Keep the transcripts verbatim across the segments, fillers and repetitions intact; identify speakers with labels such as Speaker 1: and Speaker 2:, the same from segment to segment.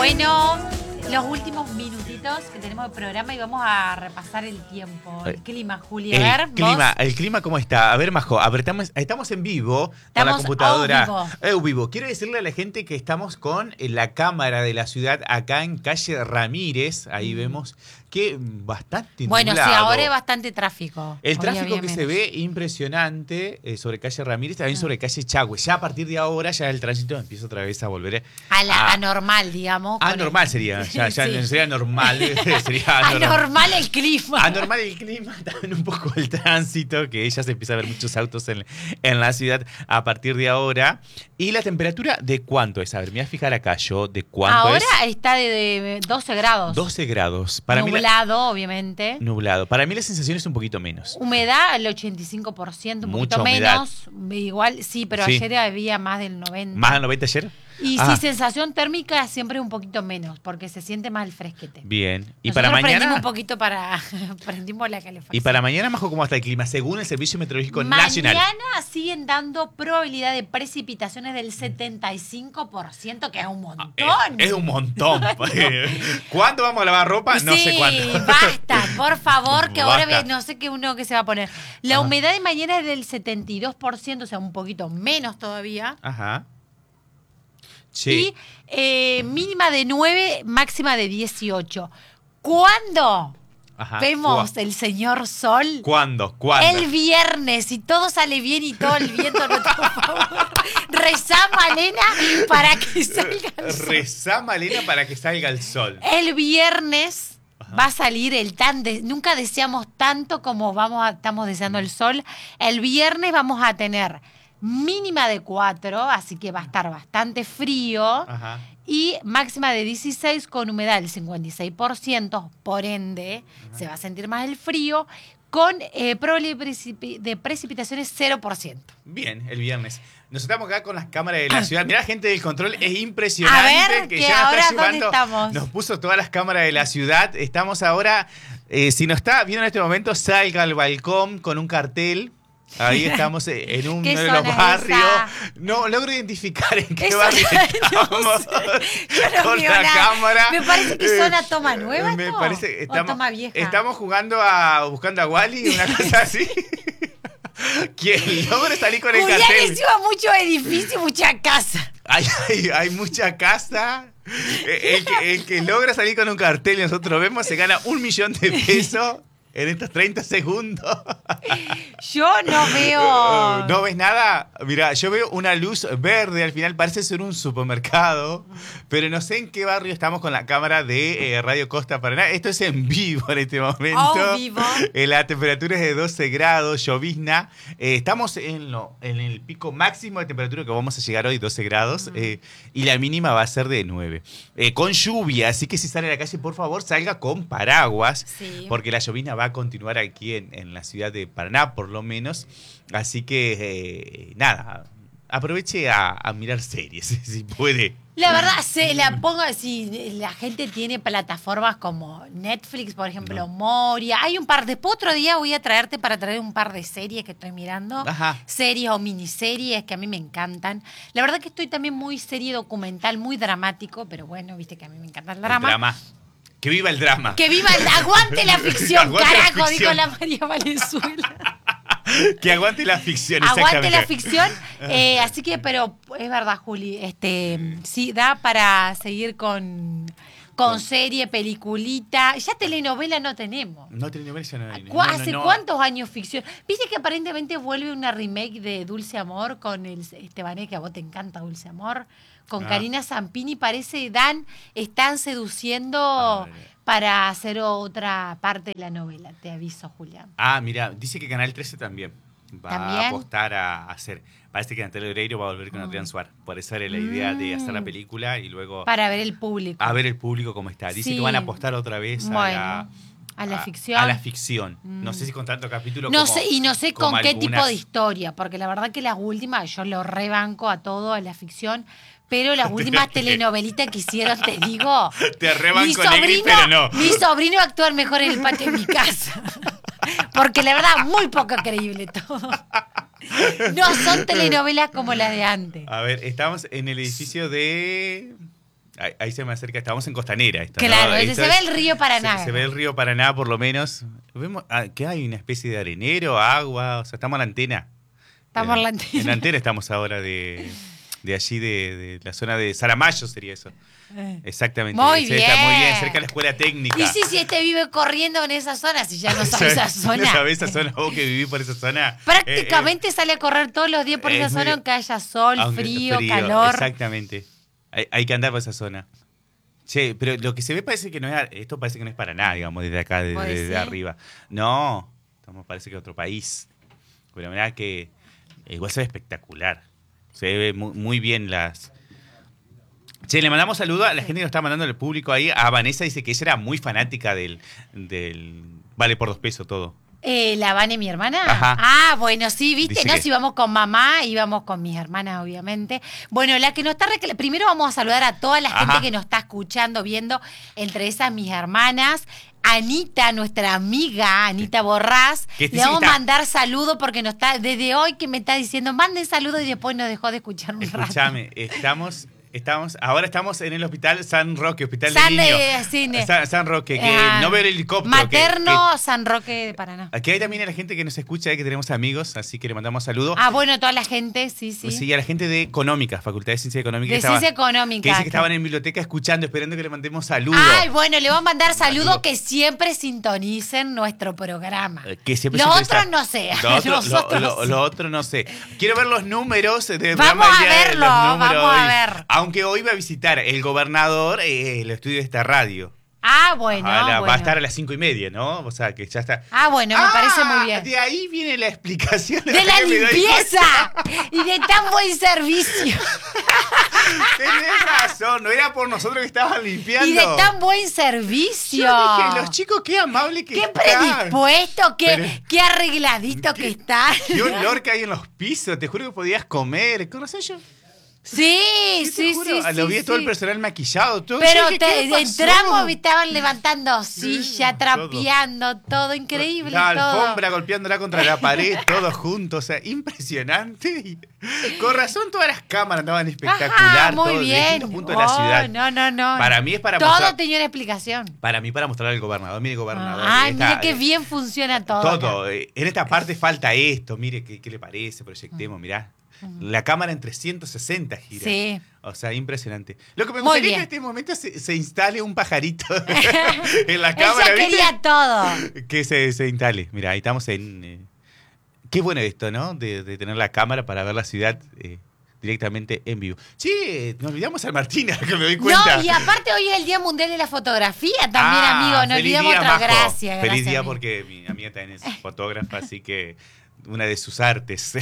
Speaker 1: Bueno, los últimos minutitos que tenemos de programa y vamos a repasar el tiempo. El clima, Juli. A ver,
Speaker 2: el clima,
Speaker 1: vos.
Speaker 2: el clima, ¿cómo está? A ver, Majo, apretamos, estamos en vivo con
Speaker 1: Estamos
Speaker 2: la computadora.
Speaker 1: au vivo.
Speaker 2: Eu vivo. Quiero decirle a la gente que estamos con la cámara de la ciudad acá en calle Ramírez. Ahí mm. vemos que bastante
Speaker 1: Bueno,
Speaker 2: nublado.
Speaker 1: sí, ahora es bastante tráfico.
Speaker 2: El tráfico que
Speaker 1: menos.
Speaker 2: se ve impresionante eh, sobre calle Ramírez, también ah. sobre calle Chagüe. Ya a partir de ahora ya el tránsito empieza otra vez a volver
Speaker 1: a la
Speaker 2: a,
Speaker 1: anormal, digamos.
Speaker 2: Anormal el... sería, ya, ya sí. sería normal. sería
Speaker 1: anormal. anormal el clima.
Speaker 2: Anormal el clima, también un poco el tránsito, que ya se empieza a ver muchos autos en, en la ciudad a partir de ahora. ¿Y la temperatura de cuánto es? A ver, me voy a fijar acá yo de cuánto
Speaker 1: ahora
Speaker 2: es.
Speaker 1: Ahora está de, de doce grados.
Speaker 2: doce grados. Para
Speaker 1: Nublado,
Speaker 2: mí la...
Speaker 1: obviamente.
Speaker 2: Nublado. Para mí la sensación es un poquito menos.
Speaker 1: Humedad, el ochenta y cinco por ciento, un
Speaker 2: Mucha
Speaker 1: poquito
Speaker 2: humedad.
Speaker 1: menos. Igual, sí, pero sí. ayer había más del noventa por ciento.
Speaker 2: ¿Más del noventa por ciento ayer?
Speaker 1: Y ah. sí, sensación térmica siempre un poquito menos, porque se siente más el fresquete.
Speaker 2: Bien. ¿Y
Speaker 1: Nosotros
Speaker 2: para mañana?
Speaker 1: prendimos un poquito para... prendimos la calefacción.
Speaker 2: ¿Y para mañana, Majo, cómo está el clima? Según el Servicio Meteorológico
Speaker 1: mañana
Speaker 2: Nacional.
Speaker 1: Mañana siguen dando probabilidad de precipitaciones del setenta y cinco por ciento, que es un montón.
Speaker 2: Es, es un montón. ¿Cuándo vamos a lavar ropa? No
Speaker 1: sí,
Speaker 2: sé cuándo.
Speaker 1: basta, por favor, que
Speaker 2: basta.
Speaker 1: ahora ve, no sé qué uno que se va a poner. La Ajá. humedad de mañana es del setenta y dos por ciento, o sea, un poquito menos todavía.
Speaker 2: Ajá. Sí.
Speaker 1: Y eh, mínima de nueve, máxima de dieciocho. ¿Cuándo Ajá. vemos ¿Cuá? el señor sol?
Speaker 2: ¿Cuándo? ¿Cuándo?
Speaker 1: El viernes, si todo sale bien y todo el viento no por favor. Rezá, Malena, para que salga el sol.
Speaker 2: Rezá, Malena, para que salga el sol.
Speaker 1: El viernes Ajá. va a salir el tan... De, nunca deseamos tanto como vamos a, estamos deseando el sol. El viernes vamos a tener... mínima de cuatro, así que va a estar bastante frío. Ajá. Y máxima de dieciséis con humedad del cincuenta y seis por ciento, por ende Ajá. se va a sentir más el frío, con eh, probabilidad de precipitaciones cero por ciento.
Speaker 2: Bien, el viernes. Nos estamos acá con las cámaras de la ciudad. Mirá, la gente del control, es impresionante.
Speaker 1: A ver,
Speaker 2: que
Speaker 1: que
Speaker 2: ya
Speaker 1: ahora
Speaker 2: nos está
Speaker 1: ¿dónde estamos?
Speaker 2: Nos puso todas las cámaras de la ciudad. Estamos ahora, eh, si nos está viendo en este momento, salga al balcón con un cartel. Ahí estamos en uno de los barrios. No logro identificar en qué barrio estamos.
Speaker 1: No sé. Yo no
Speaker 2: con
Speaker 1: veo
Speaker 2: la
Speaker 1: nada.
Speaker 2: cámara.
Speaker 1: Me parece que zona Toma Nueva.
Speaker 2: Me
Speaker 1: ¿no?
Speaker 2: parece que estamos,
Speaker 1: o Toma Vieja.
Speaker 2: Estamos jugando a buscando a Wally, una cosa así. ¿Quién logra salir con el
Speaker 1: Julián
Speaker 2: cartel?
Speaker 1: Julián lleva mucho edificio, mucha casa.
Speaker 2: Hay, hay, hay mucha casa. El que, el que logra salir con un cartel y nosotros vemos se gana un millón de pesos. En estos treinta segundos.
Speaker 1: Yo no veo...
Speaker 2: ¿No ves nada? Mira, yo veo una luz verde. Al final parece ser un supermercado. Pero no sé en qué barrio estamos con la cámara de eh, Radio Costa Paraná. Esto es en vivo en este momento.
Speaker 1: Oh, vivo.
Speaker 2: Eh, la temperatura es de doce grados, llovizna. Eh, estamos en, lo, en el pico máximo de temperatura que vamos a llegar hoy, doce grados. Mm. Eh, y la mínima va a ser de nueve. Eh, con lluvia. Así que si sale a la calle, por favor, salga con paraguas. Sí. Porque la llovizna va a continuar aquí en, en la ciudad de Paraná, por lo menos. Así que, eh, nada, aproveche a, a mirar series, si puede.
Speaker 1: La verdad, se la pongo, si la gente tiene plataformas como Netflix, por ejemplo, no. Moria. Hay un par, después otro día voy a traerte para traer un par de series que estoy mirando. Ajá. Series o miniseries que a mí me encantan. La verdad que estoy también muy serie documental, muy dramático, pero bueno, viste que a mí me encanta el drama.
Speaker 2: El drama. Que viva el drama.
Speaker 1: Que viva el... Aguante la ficción,
Speaker 2: aguante
Speaker 1: carajo,
Speaker 2: la ficción.
Speaker 1: dijo la María Valenzuela.
Speaker 2: Que aguante la ficción,
Speaker 1: aguante la ficción. Eh, así que, pero es verdad, Juli, este, sí, da para seguir con... Con serie, peliculita. Ya telenovela no tenemos.
Speaker 2: No, telenovela ya no hay.
Speaker 1: ¿Cu- ¿Hace
Speaker 2: no, no, no.
Speaker 1: cuántos años ficción? ¿Viste que aparentemente vuelve una remake de Dulce Amor con el Estebanés, que a vos te encanta Dulce Amor? Con ah. Karina Zampini, parece, Dan, están seduciendo ah, para hacer otra parte de la novela. Te aviso, Julián.
Speaker 2: Ah, mira, dice que Canal trece también va
Speaker 1: ¿También?
Speaker 2: a apostar a hacer... Parece que Natalia Oreiro va a volver con mm. Adrián Suárez. Por eso era la idea mm. de hacer la película y luego...
Speaker 1: Para ver el público.
Speaker 2: A ver el público cómo está. Dice
Speaker 1: sí.
Speaker 2: que van a apostar otra vez
Speaker 1: bueno,
Speaker 2: a la...
Speaker 1: A la ficción.
Speaker 2: A, a la ficción. Mm. No sé si con tanto capítulo no
Speaker 1: como, sé Y no sé con
Speaker 2: algunas...
Speaker 1: qué tipo de historia, porque la verdad que las últimas, yo lo rebanco a todo, a la ficción, pero las últimas telenovelitas que hicieron, te digo...
Speaker 2: Te rebanco, Negri, pero no.
Speaker 1: Mi sobrino actúa mejor en el patio de mi casa. Porque la verdad, muy poco creíble todo. No son telenovelas como las de antes.
Speaker 2: A ver, estamos en el edificio de... Ahí, ahí se me acerca, estamos en Costanera. Esto,
Speaker 1: Claro,
Speaker 2: ¿no?
Speaker 1: se,
Speaker 2: Esto
Speaker 1: se ve
Speaker 2: es-
Speaker 1: el río Paraná.
Speaker 2: Se, se ve el río Paraná, por lo menos. Vemos ah, que hay una especie de arenero, agua, o sea, estamos en la antena.
Speaker 1: Estamos
Speaker 2: Eh,
Speaker 1: en la antena.
Speaker 2: En la antena estamos ahora de, de allí, de, de la zona de Saramayo sería eso. Exactamente.
Speaker 1: Muy
Speaker 2: Ese Está muy bien,
Speaker 1: bien.
Speaker 2: cerca de la escuela técnica.
Speaker 1: Y sí, si este vive corriendo en esa zona, si ya no sabe esa zona.
Speaker 2: ¿No sabés esa zona? Vos que vivís por esa zona.
Speaker 1: Prácticamente sale a correr todos los días por
Speaker 2: es
Speaker 1: esa
Speaker 2: muy-
Speaker 1: zona, aunque haya sol,
Speaker 2: Aunque-
Speaker 1: frío, calor.
Speaker 2: Exactamente. Hay, hay que andar por esa zona. Che, pero lo que se ve parece que no es, esto parece que no es para nada, digamos, desde acá, desde,
Speaker 1: ¿Vos
Speaker 2: desde
Speaker 1: decís?
Speaker 2: arriba. No, estamos, parece que otro país. Pero mirá que igual se ve espectacular. Se ve muy, muy bien las... Che, le mandamos saludos a la gente que nos está mandando el público ahí. A Vanessa dice que ella era muy fanática del, del Vale por dos pesos todo.
Speaker 1: Eh, ¿La Vane, mi hermana?
Speaker 2: Ajá.
Speaker 1: Ah, bueno, sí, viste,
Speaker 2: Dice
Speaker 1: no,
Speaker 2: que-
Speaker 1: si vamos con mamá, íbamos con mis hermanas, obviamente. Bueno, la que nos está recla- primero vamos a saludar a toda la gente
Speaker 2: Ajá.
Speaker 1: que nos está escuchando, viendo, entre esas mis hermanas. Anita, nuestra amiga, Anita Borrás,
Speaker 2: Que
Speaker 1: le
Speaker 2: sí
Speaker 1: vamos a
Speaker 2: está-
Speaker 1: mandar saludos porque nos está, desde hoy que me está diciendo, manden saludos y después nos dejó de escuchar un rato.
Speaker 2: Escúchame, estamos, estamos, ahora estamos en el hospital San Roque, hospital
Speaker 1: San,
Speaker 2: de niños.
Speaker 1: eh, cine.
Speaker 2: San, San Roque, que
Speaker 1: Ah,
Speaker 2: no ve el helicóptero. que-
Speaker 1: Materno San Roque de Paraná.
Speaker 2: que- Aquí hay también a la gente que nos escucha, eh, que tenemos amigos, así que le mandamos saludos.
Speaker 1: Ah, bueno, toda la gente, sí, sí.
Speaker 2: Sí, a la gente de Económica, Facultad de Ciencia Económica.
Speaker 1: De
Speaker 2: que estaba-
Speaker 1: Ciencia Económica.
Speaker 2: Que dice que estaban en biblioteca escuchando, esperando que le mandemos saludos.
Speaker 1: Ay, bueno, le vamos a mandar saludos
Speaker 2: Saludo.
Speaker 1: que siempre sintonicen nuestro programa.
Speaker 2: Eh, Que siempre
Speaker 1: Lo
Speaker 2: se
Speaker 1: otro
Speaker 2: presta-
Speaker 1: no sé.
Speaker 2: Lo otro,
Speaker 1: Nosotros
Speaker 2: lo- lo-
Speaker 1: sí.
Speaker 2: lo otro no sé. Quiero ver los números de
Speaker 1: Vamos a verlo, vamos a
Speaker 2: hoy.
Speaker 1: ver.
Speaker 2: Aunque hoy va a visitar el gobernador eh, el estudio de esta radio.
Speaker 1: Ah, bueno,
Speaker 2: A la-
Speaker 1: bueno.
Speaker 2: Va a estar a las cinco y media, ¿no? O sea, que ya está.
Speaker 1: Ah, bueno, me
Speaker 2: Ah,
Speaker 1: parece muy bien.
Speaker 2: De ahí viene la explicación.
Speaker 1: De la
Speaker 2: que me doy
Speaker 1: limpieza y de tan buen servicio.
Speaker 2: cuenta. Tenés razón, no era por nosotros que estaban limpiando.
Speaker 1: Y de tan buen servicio.
Speaker 2: Yo dije, los chicos, qué amables que
Speaker 1: Qué
Speaker 2: están.
Speaker 1: predispuesto, qué,
Speaker 2: Pero-
Speaker 1: qué arregladito que está.
Speaker 2: Qué olor que hay en los pisos, te juro que podías comer. ¿Conoces yo?
Speaker 1: Sí,
Speaker 2: Yo te
Speaker 1: sí,
Speaker 2: juro,
Speaker 1: sí,
Speaker 2: Lo
Speaker 1: sí,
Speaker 2: vi todo el
Speaker 1: sí.
Speaker 2: personal maquillado, todo.
Speaker 1: Pero
Speaker 2: Yo dije,
Speaker 1: te-
Speaker 2: ¿qué pasó?
Speaker 1: entramos y estaban levantando silla,
Speaker 2: todo.
Speaker 1: trapeando, todo increíble.
Speaker 2: La
Speaker 1: todo.
Speaker 2: alfombra golpeándola contra la pared, todo junto, o sea, impresionante. Y con razón todas las cámaras andaban espectacular,
Speaker 1: Ajá, muy
Speaker 2: todo, de
Speaker 1: bien.
Speaker 2: distintos puntos de la
Speaker 1: Oh,
Speaker 2: ciudad.
Speaker 1: No, no, no.
Speaker 2: Para mí es para
Speaker 1: Todo
Speaker 2: mostrar,
Speaker 1: tenía una explicación.
Speaker 2: para mí para mostrar al gobernador, mire gobernador.
Speaker 1: Ay,
Speaker 2: esta-
Speaker 1: mire qué bien funciona todo.
Speaker 2: Todo, eh, en esta parte falta esto, mire qué, qué le parece, proyectemos, mirá. La cámara en trescientos sesenta gira.
Speaker 1: Sí.
Speaker 2: O sea, impresionante. Lo que me
Speaker 1: Muy
Speaker 2: gustaría
Speaker 1: bien.
Speaker 2: que en este momento se, se instale un pajarito en la
Speaker 1: Ella
Speaker 2: cámara, ¿viste?
Speaker 1: quería todo.
Speaker 2: Que se, se instale. Mira, ahí estamos en... eh, qué bueno esto, ¿no? De, de tener la cámara para ver la ciudad eh, directamente en vivo. Che, nos olvidamos al Martina, que me doy cuenta.
Speaker 1: No, y aparte hoy es el Día Mundial de la Fotografía también,
Speaker 2: Ah,
Speaker 1: amigo. No
Speaker 2: feliz
Speaker 1: olvidemos
Speaker 2: día,
Speaker 1: otra
Speaker 2: Majo.
Speaker 1: gracia.
Speaker 2: Feliz
Speaker 1: gracias,
Speaker 2: día
Speaker 1: amigo.
Speaker 2: porque mi amiga también es fotógrafa, así que una de sus artes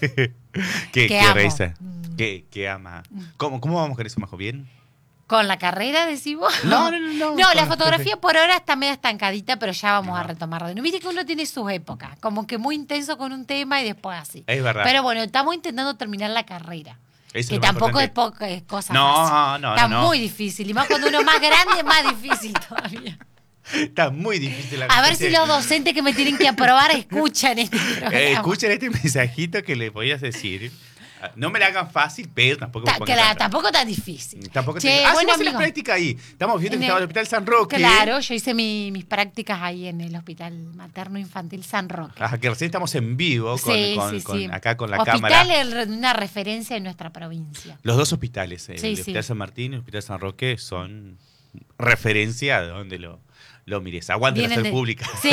Speaker 2: que, que
Speaker 1: amo.
Speaker 2: realiza, que, que ama. ¿Cómo, ¿Cómo vamos con eso, Majo? ¿Bien?
Speaker 1: ¿Con la carrera, decís vos?
Speaker 2: No, no, no, no,
Speaker 1: No,
Speaker 2: con
Speaker 1: la
Speaker 2: la
Speaker 1: fotografía por ahora está medio estancadita, pero ya vamos a
Speaker 2: Ajá.
Speaker 1: retomarlo. de nuevo. Viste que uno tiene sus épocas, como que muy intenso con un tema y después así.
Speaker 2: Es verdad.
Speaker 1: Pero bueno, estamos intentando terminar la carrera.
Speaker 2: Eso
Speaker 1: Que
Speaker 2: es lo más
Speaker 1: tampoco es,
Speaker 2: importante.
Speaker 1: poca, es cosa
Speaker 2: No,
Speaker 1: fácil.
Speaker 2: no,
Speaker 1: Está
Speaker 2: no.
Speaker 1: muy difícil. Y más cuando uno es más grande, es más difícil todavía.
Speaker 2: Está muy difícil la
Speaker 1: A ver si
Speaker 2: noticia.
Speaker 1: los docentes que me tienen que aprobar escuchan este programa.
Speaker 2: Eh, escuchen este mensajito que le podías decir. Ah, No me la hagan fácil, pero tampoco me
Speaker 1: Ta-
Speaker 2: pongan
Speaker 1: claro,
Speaker 2: tanta-
Speaker 1: tampoco tan difícil.
Speaker 2: Tampoco
Speaker 1: Che,
Speaker 2: te... Ah,
Speaker 1: bueno,
Speaker 2: sí, hacer la
Speaker 1: amigo.
Speaker 2: práctica ahí. Estamos viendo
Speaker 1: En
Speaker 2: que
Speaker 1: el-
Speaker 2: estaba el Hospital San Roque.
Speaker 1: Claro, yo hice mi- mis prácticas ahí en el Hospital Materno Infantil San Roque.
Speaker 2: Ajá, que recién estamos en vivo con,
Speaker 1: Sí,
Speaker 2: con-
Speaker 1: sí,
Speaker 2: con-
Speaker 1: sí.
Speaker 2: acá con la
Speaker 1: Hospital
Speaker 2: cámara.
Speaker 1: es una referencia en nuestra provincia.
Speaker 2: Los dos hospitales, el
Speaker 1: Sí,
Speaker 2: Hospital
Speaker 1: sí.
Speaker 2: San Martín y el Hospital San Roque, son referencia de donde lo, lo mires. Aguante la
Speaker 1: Vienen
Speaker 2: salud
Speaker 1: de-
Speaker 2: pública.
Speaker 1: Sí.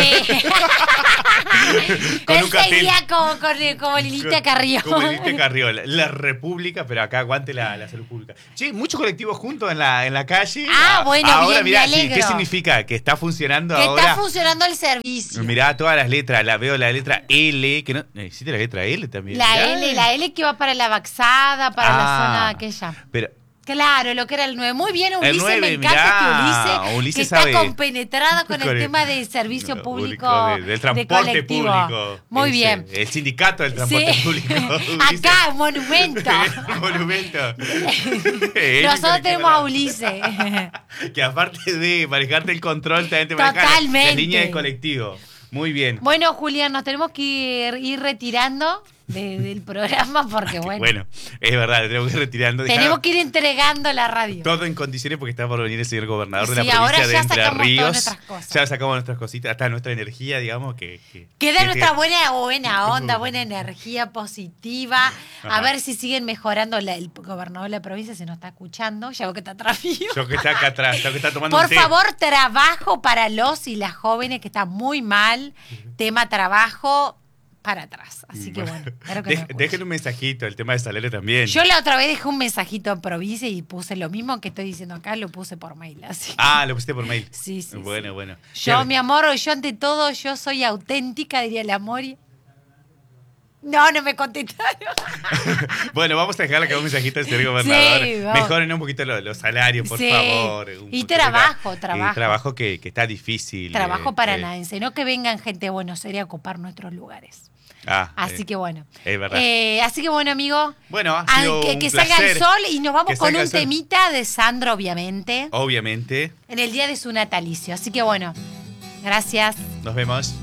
Speaker 2: Con un
Speaker 1: Él
Speaker 2: cartel.
Speaker 1: seguía como, con- como Lilita Carrió.
Speaker 2: Como Lilita Carrió, la República, pero acá aguante la, la salud pública. Che, muchos colectivos juntos en la, en la calle.
Speaker 1: Ah, bueno,
Speaker 2: ahora,
Speaker 1: bien,
Speaker 2: mirá,
Speaker 1: me
Speaker 2: sí,
Speaker 1: alegro.
Speaker 2: ¿qué significa? Que está funcionando
Speaker 1: Que
Speaker 2: ahora.
Speaker 1: está funcionando el servicio.
Speaker 2: Mirá todas las letras, la veo la letra L, que no. ¿Existe la letra L también?
Speaker 1: La
Speaker 2: Mirá.
Speaker 1: L, la L que va para la Baxada, para la
Speaker 2: Ah,
Speaker 1: zona aquella.
Speaker 2: Pero
Speaker 1: Claro, lo que era el nueve. Muy bien, Ulises,
Speaker 2: El nueve,
Speaker 1: me encanta
Speaker 2: mirá,
Speaker 1: que Ulises,
Speaker 2: Ulises
Speaker 1: que está
Speaker 2: sabe.
Speaker 1: compenetrado con,
Speaker 2: Con
Speaker 1: el
Speaker 2: el-
Speaker 1: tema del servicio
Speaker 2: No,
Speaker 1: público,
Speaker 2: de- del transporte
Speaker 1: de colectivo.
Speaker 2: público.
Speaker 1: Muy
Speaker 2: Ese,
Speaker 1: bien.
Speaker 2: El sindicato del transporte
Speaker 1: Sí.
Speaker 2: público. Ulises.
Speaker 1: Acá, monumento.
Speaker 2: El monumento. Él
Speaker 1: Nosotros
Speaker 2: me
Speaker 1: tenemos a
Speaker 2: queda-
Speaker 1: Ulises.
Speaker 2: Que aparte de manejarte el control, también te maneja
Speaker 1: Totalmente.
Speaker 2: las líneas de colectivo. Muy bien.
Speaker 1: Bueno, Julián, nos tenemos que ir, ir retirando. de- del programa porque, bueno,
Speaker 2: Bueno, es verdad, tenemos que ir retirando.
Speaker 1: tenemos
Speaker 2: Dejá
Speaker 1: que ir entregando la radio.
Speaker 2: todo en condiciones porque está por venir el señor gobernador de
Speaker 1: Sí,
Speaker 2: la
Speaker 1: ahora
Speaker 2: provincia de
Speaker 1: ya
Speaker 2: Entre
Speaker 1: sacamos todas
Speaker 2: Ríos.
Speaker 1: nuestras cosas.
Speaker 2: Ya sacamos nuestras cositas, hasta nuestra energía, digamos, que... que
Speaker 1: Queda
Speaker 2: que-
Speaker 1: nuestra buena, buena onda, buena energía positiva. A
Speaker 2: Ajá.
Speaker 1: ver si siguen mejorando. La- el gobernador de la provincia se nos está escuchando. Ya veo que está atrás mío.
Speaker 2: Yo que está acá atrás, yo que está tomando
Speaker 1: Por
Speaker 2: un té.
Speaker 1: favor, trabajo para los y las jóvenes que están muy mal. Tema trabajo para atrás. Así que bueno, espero que
Speaker 2: Dej-
Speaker 1: nos escuchen.
Speaker 2: Déjenle un mensajito, el tema de salario también.
Speaker 1: Yo la otra vez dejé un mensajito en provincia y puse lo mismo que estoy diciendo acá, lo puse por mail. Así.
Speaker 2: Ah, lo pusiste por mail.
Speaker 1: Sí, sí,
Speaker 2: Bueno,
Speaker 1: sí.
Speaker 2: bueno.
Speaker 1: Yo,
Speaker 2: Bien.
Speaker 1: mi amor, yo ante todo, yo soy auténtica, diría el amor. No, no me contestaron.
Speaker 2: Bueno, vamos a dejarle acá un mensajito al señor gobernador.
Speaker 1: Sí, vamos.
Speaker 2: Mejoren un poquito los, los salarios, por
Speaker 1: Sí.
Speaker 2: favor. Un
Speaker 1: Y
Speaker 2: poquito
Speaker 1: trabajo,
Speaker 2: acá.
Speaker 1: trabajo.
Speaker 2: Y trabajo que, que está difícil.
Speaker 1: Trabajo
Speaker 2: eh,
Speaker 1: para
Speaker 2: eh.
Speaker 1: nadense, no que vengan gente de Buenos Aires a ocupar nuestros lugares.
Speaker 2: Ah,
Speaker 1: Así
Speaker 2: eh,
Speaker 1: que bueno.
Speaker 2: Es verdad.
Speaker 1: Eh, así que bueno, amigo.
Speaker 2: Bueno, ha
Speaker 1: ah,
Speaker 2: sido
Speaker 1: que
Speaker 2: un
Speaker 1: que salga el
Speaker 2: placer.
Speaker 1: sol y nos vamos
Speaker 2: Que
Speaker 1: con
Speaker 2: salga
Speaker 1: un
Speaker 2: el sol.
Speaker 1: temita de Sandro, obviamente,
Speaker 2: Obviamente.
Speaker 1: en el día de su natalicio. Así que bueno, gracias.
Speaker 2: Nos vemos.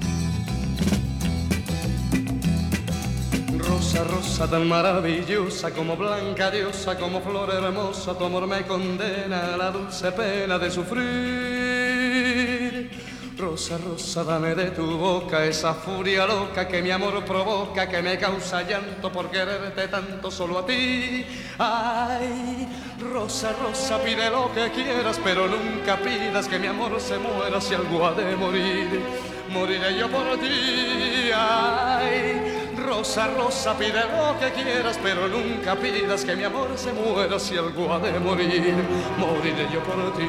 Speaker 3: Rosa, rosa tan maravillosa, como blanca diosa, como flor hermosa, tu amor me condena a la dulce pena de sufrir. Rosa, rosa, dame de tu boca esa furia loca que mi amor provoca, que me causa llanto por quererte tanto solo a ti. Ay, rosa, rosa, pide lo que quieras, pero nunca pidas que mi amor se muera si algo ha de morir. Moriré yo por ti. Ay, rosa, rosa, pide lo que quieras, pero nunca pidas que mi amor se muera si algo ha de morir. Moriré yo por ti.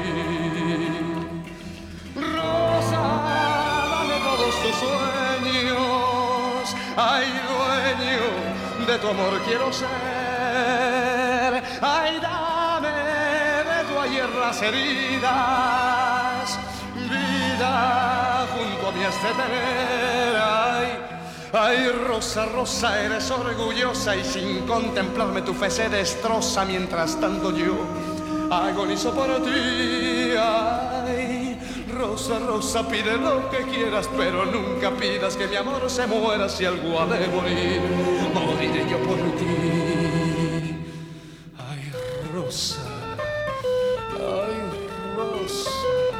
Speaker 3: Rosa, dame todos tus sueños. Ay, dueño de tu amor quiero ser. Ay, dame de tu ayer las heridas. Vida junto a mí has de tener. Ay, ay, rosa, rosa, eres orgullosa y sin contemplarme tu fe se destroza. Mientras tanto yo agonizo por ti. Ay, rosa, rosa, pide lo que quieras, pero nunca pidas que mi amor se muera si algo ha de morir.